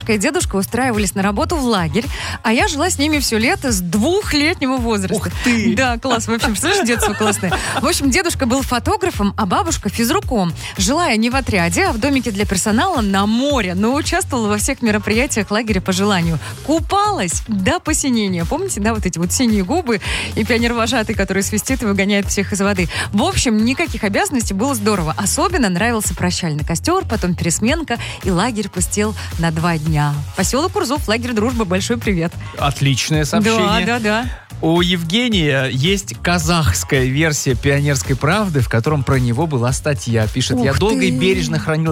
и дедушка устраивались на работу в лагерь, а я жила с ними все лето с 2-летнего возраста. Ух ты! Да, класс. В общем, слышишь, детство классное. В общем, дедушка был фотографом, а бабушка физруком. Жила я не в отряде, а в домике для персонала на море, но участвовала во всех мероприятиях лагеря по желанию. Купалась до посинения. Помните, да, вот эти вот синие губы и пионер-вожатый, который свистит и выгоняет всех из воды. В общем, никаких обязанностей, было здорово. Особенно нравился прощальный костер, потом пересменка, и лагерь пустел на 2 дня. Поселок Урзов, лагерь Дружба, большой привет. Отличное сообщение. Да. У Евгения есть казахская версия «Пионерской правды», в котором про него была статья. Пишет: Ух «Я долго и ты. бережно хранил